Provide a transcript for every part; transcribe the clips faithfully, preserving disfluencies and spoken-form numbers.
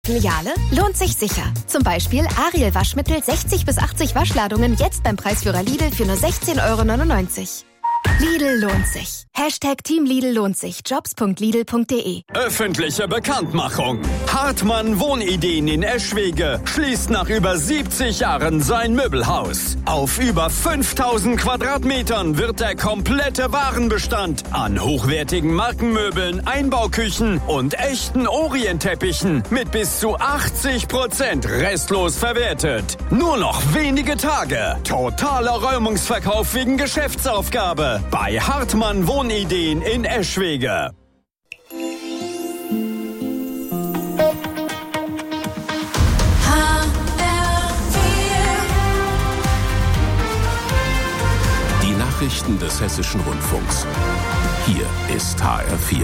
Filiale lohnt sich sicher. Zum Beispiel Ariel Waschmittel sechzig bis achtzig Waschladungen jetzt beim Preisführer Lidl für nur sechzehn Euro neunundneunzig. Lidl lohnt sich. Hashtag Team Lidl lohnt sich. Jobs punkt lidl punkt de. Öffentliche Bekanntmachung. Hartmann Wohnideen in Eschwege schließt nach über siebzig Jahren sein Möbelhaus. Auf über fünftausend Quadratmetern wird der komplette Warenbestand an hochwertigen Markenmöbeln, Einbauküchen und echten Orientteppichen mit bis zu achtzig Prozent restlos verwertet. Nur noch wenige Tage. Totaler Räumungsverkauf wegen Geschäftsaufgabe bei Hartmann Wohnideen in Eschwege. Die Nachrichten des Hessischen Rundfunks. Hier ist H R vier.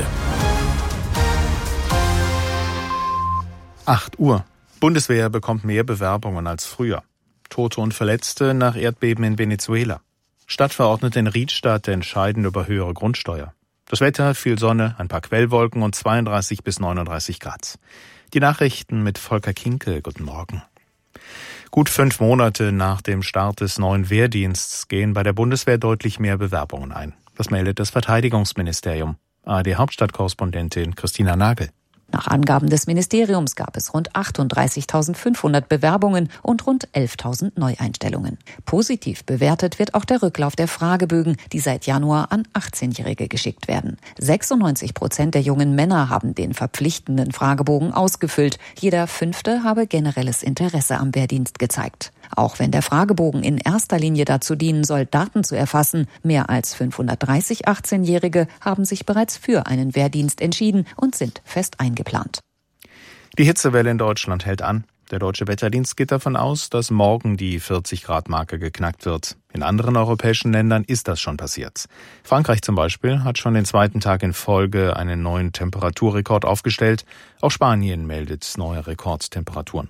acht Uhr. Bundeswehr bekommt mehr Bewerbungen als früher. Tote und Verletzte nach Erdbeben in Venezuela. Stadtverordnete in Riedstadt entscheiden über höhere Grundsteuer. Das Wetter, viel Sonne, ein paar Quellwolken und zweiunddreißig bis neununddreißig Grad. Die Nachrichten mit Volker Kinkel. Guten Morgen. Gut fünf Monate nach dem Start des neuen Wehrdienstes gehen bei der Bundeswehr deutlich mehr Bewerbungen ein. Das meldet das Verteidigungsministerium. A R D-Hauptstadtkorrespondentin Christina Nagel. Nach Angaben des Ministeriums gab es rund achtunddreißigtausendfünfhundert Bewerbungen und rund elftausend Neueinstellungen. Positiv bewertet wird auch der Rücklauf der Fragebögen, die seit Januar an achtzehnjährige geschickt werden. sechsundneunzig Prozent der jungen Männer haben den verpflichtenden Fragebogen ausgefüllt. Jeder Fünfte habe generelles Interesse am Wehrdienst gezeigt. Auch wenn der Fragebogen in erster Linie dazu dienen soll, Daten zu erfassen, mehr als fünfhundertdreißig achtzehnjährige haben sich bereits für einen Wehrdienst entschieden und sind fest eingeplant. Die Hitzewelle in Deutschland hält an. Der Deutsche Wetterdienst geht davon aus, dass morgen die vierzig-Grad-Marke geknackt wird. In anderen europäischen Ländern ist das schon passiert. Frankreich zum Beispiel hat schon den zweiten Tag in Folge einen neuen Temperaturrekord aufgestellt. Auch Spanien meldet neue Rekordtemperaturen.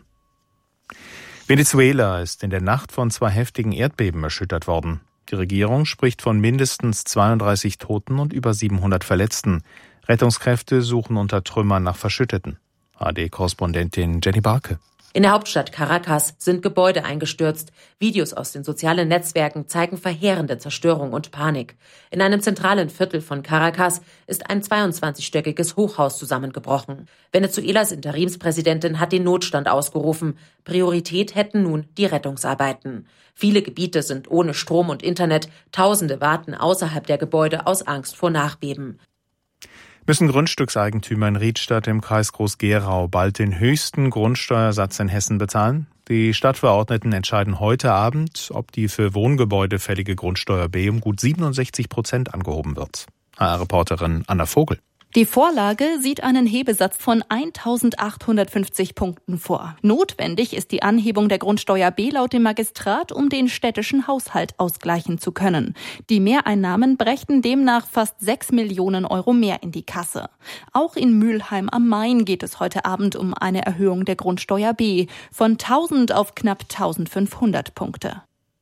Venezuela ist in der Nacht von zwei heftigen Erdbeben erschüttert worden. Die Regierung spricht von mindestens zweiunddreißig Toten und über siebenhundert Verletzten. Rettungskräfte suchen unter Trümmern nach Verschütteten. A R D-Korrespondentin Jenny Barke. In der Hauptstadt Caracas sind Gebäude eingestürzt. Videos aus den sozialen Netzwerken zeigen verheerende Zerstörung und Panik. In einem zentralen Viertel von Caracas ist ein zweiundzwanzigstöckiges Hochhaus zusammengebrochen. Venezuelas Interimspräsidentin hat den Notstand ausgerufen. Priorität hätten nun die Rettungsarbeiten. Viele Gebiete sind ohne Strom und Internet. Tausende warten außerhalb der Gebäude aus Angst vor Nachbeben. Müssen Grundstückseigentümer in Riedstadt im Kreis Groß-Gerau bald den höchsten Grundsteuersatz in Hessen bezahlen? Die Stadtverordneten entscheiden heute Abend, ob die für Wohngebäude fällige Grundsteuer B um gut siebenundsechzig Prozent angehoben wird. H R-Reporterin Anna Vogel. Die Vorlage sieht einen Hebesatz von eintausendachthundertfünfzig Punkten vor. Notwendig ist die Anhebung der Grundsteuer B laut dem Magistrat, um den städtischen Haushalt ausgleichen zu können. Die Mehreinnahmen brächten demnach fast sechs Millionen Euro mehr in die Kasse. Auch in Mülheim am Main geht es heute Abend um eine Erhöhung der Grundsteuer B von tausend auf knapp eintausendfünfhundert Punkte.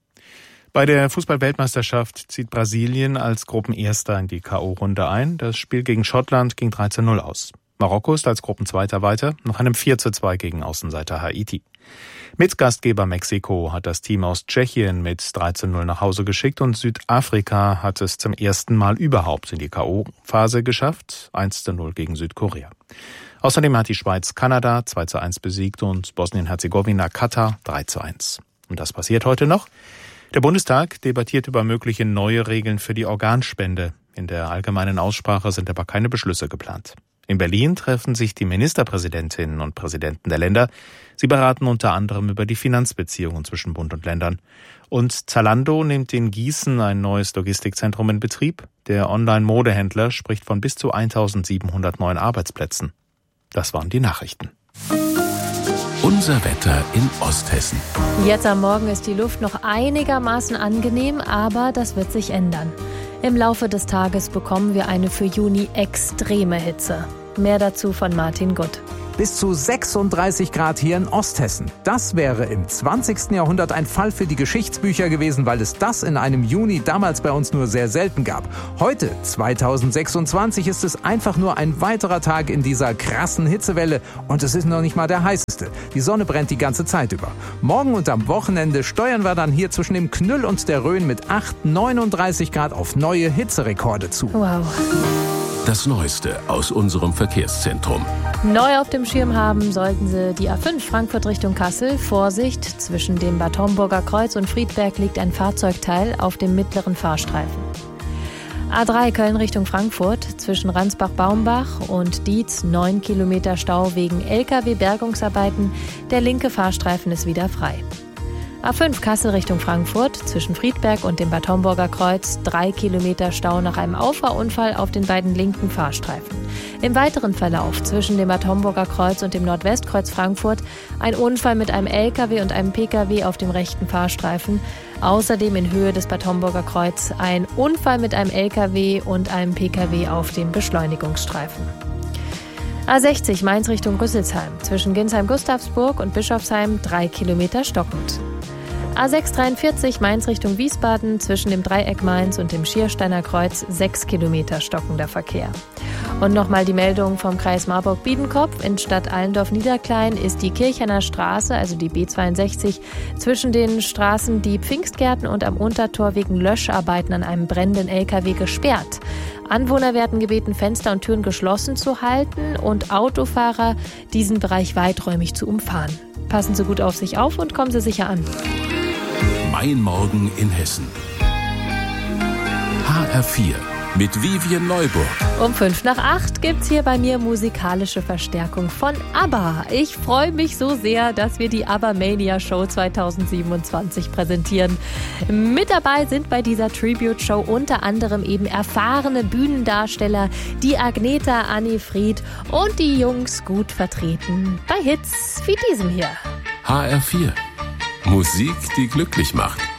Bei der Fußball-Weltmeisterschaft zieht Brasilien als Gruppenerster in die K O-Runde ein. Das Spiel gegen Schottland ging drei zu null aus. Marokko ist als Gruppenzweiter weiter, nach einem vier zu zwei gegen Außenseiter Haiti. Mit Gastgeber Mexiko hat das Team aus Tschechien mit drei zu null nach Hause geschickt und Südafrika hat es zum ersten Mal überhaupt in die K O-Phase geschafft, eins zu null gegen Südkorea. Außerdem hat die Schweiz Kanada zwei zu eins besiegt und Bosnien-Herzegowina Katar drei zu eins. Und das passiert heute noch. Der Bundestag debattiert über mögliche neue Regeln für die Organspende. In der allgemeinen Aussprache sind aber keine Beschlüsse geplant. In Berlin treffen sich die Ministerpräsidentinnen und Präsidenten der Länder. Sie beraten unter anderem über die Finanzbeziehungen zwischen Bund und Ländern. Und Zalando nimmt in Gießen ein neues Logistikzentrum in Betrieb. Der Online-Modehändler spricht von bis zu eintausendsiebenhundert neuen Arbeitsplätzen. Das waren die Nachrichten. Unser Wetter in Osthessen. Jetzt am Morgen ist die Luft noch einigermaßen angenehm, aber das wird sich ändern. Im Laufe des Tages bekommen wir eine für Juni extreme Hitze. Mehr dazu von Martin Gutt. Bis zu sechsunddreißig Grad hier in Osthessen. Das wäre im zwanzigsten Jahrhundert ein Fall für die Geschichtsbücher gewesen, weil es das in einem Juni damals bei uns nur sehr selten gab. Heute, zweitausendsechsundzwanzig, ist es einfach nur ein weiterer Tag in dieser krassen Hitzewelle und es ist noch nicht mal der heißeste. Die Sonne brennt die ganze Zeit über. Morgen und am Wochenende steuern wir dann hier zwischen dem Knüll und der Rhön mit acht, neununddreißig Grad auf neue Hitzerekorde zu. Wow. Das Neueste aus unserem Verkehrszentrum. Neu auf dem Schirm haben sollten Sie die A fünf Frankfurt Richtung Kassel. Vorsicht, zwischen dem Bad Homburger Kreuz und Friedberg liegt ein Fahrzeugteil auf dem mittleren Fahrstreifen. A drei Köln Richtung Frankfurt, zwischen Ransbach-Baumbach und Dietz neun Kilometer Stau wegen L K W-Bergungsarbeiten. Der linke Fahrstreifen ist wieder frei. A fünf Kassel Richtung Frankfurt, zwischen Friedberg und dem Bad Homburger Kreuz drei Kilometer Stau nach einem Auffahrunfall auf den beiden linken Fahrstreifen. Im weiteren Verlauf zwischen dem Bad Homburger Kreuz und dem Nordwestkreuz Frankfurt ein Unfall mit einem L K W und einem P K W auf dem rechten Fahrstreifen. Außerdem in Höhe des Bad Homburger Kreuz ein Unfall mit einem L K W und einem P K W auf dem Beschleunigungsstreifen. A sechzig Mainz Richtung Rüsselsheim, zwischen Ginsheim-Gustavsburg und Bischofsheim drei Kilometer stockend. A sechs dreiundvierzig Mainz Richtung Wiesbaden, zwischen dem Dreieck Mainz und dem Schiersteiner Kreuz sechs Kilometer stockender Verkehr. Und nochmal die Meldung vom Kreis Marburg-Biedenkopf. In Stadt Allendorf-Niederklein ist die Kirchener Straße, also die B zweiundsechzig, zwischen den Straßen die Pfingstgärten und am Untertor wegen Löscharbeiten an einem brennenden L K W gesperrt. Anwohner werden gebeten, Fenster und Türen geschlossen zu halten und Autofahrer diesen Bereich weiträumig zu umfahren. Passen Sie gut auf sich auf und kommen Sie sicher an. Mein Morgen in Hessen. H R vier mit Vivian Neuburg. Um fünf nach acht gibt's hier bei mir musikalische Verstärkung von ABBA. Ich freue mich so sehr, dass wir die ABBA Mania Show zweitausendsiebenundzwanzig präsentieren. Mit dabei sind bei dieser Tribute Show unter anderem eben erfahrene Bühnendarsteller, die Agneta, Anni Fried und die Jungs gut vertreten bei Hits wie diesem hier. H R vier. Musik, die glücklich macht.